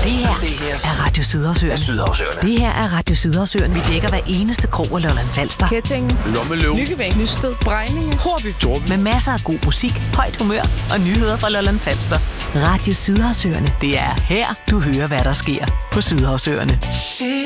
Det her er Radio Sydhavsøerne. Det her er Radio Sydhavsøerne. Vi dækker hver eneste krog og Lolland-Falster. Ketting, Lommeløv, Lykkevæg, Nysted, Bregninge, Horby, Med masser af god musik, højt humør og nyheder fra Lolland-Falster. Radio Sydhavsøerne. Det er her, du hører, hvad der sker på Sydhavsøerne.